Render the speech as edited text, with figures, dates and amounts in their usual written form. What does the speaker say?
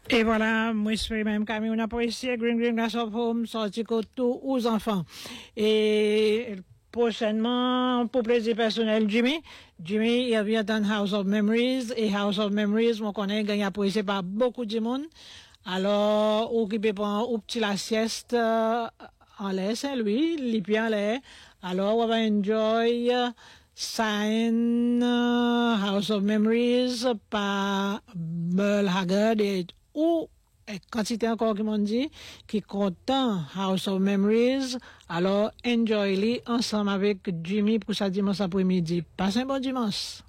Et voilà, moi, je fais même quand on a pas ici, Green Glass of Home, sorti tout aux enfants. Et prochainement, pour plaisir personnel, Jimmy, il vient dans House of Memories, et House of Memories, on connaît, gagne apprécié par beaucoup de monde. Alors, occupé pour un petit la sieste, en l'air, c'est lui, il puis en l'air. Alors, on va enjoy, Sign, House of Memories, par Merle Haggard et ou quantité encore qui m'ont dit qui content House of Memories, alors enjoy-les ensemble avec Jimmy pour sa dimanche après-midi. Passez un bon dimanche.